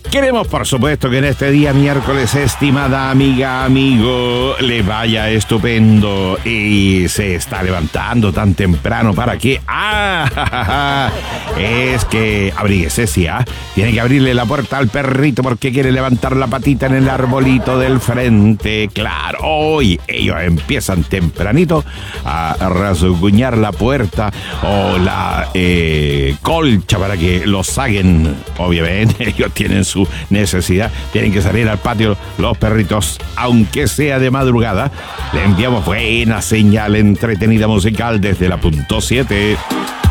Queremos, por supuesto, que en este día miércoles, estimada amiga, amigo, le vaya estupendo. Y se está levantando tan temprano para que... es que abríguese, sí, tiene que abrirle la puerta al perrito porque quiere levantar la patita en el arbolito del frente. Claro, hoy ellos empiezan tempranito a rasguñar la puerta o la colcha para que los saquen. Obviamente, ellos tienen su necesidad, tienen que salir al patio los perritos, aunque sea de madrugada. Le enviamos buena señal entretenida musical desde la punto 7.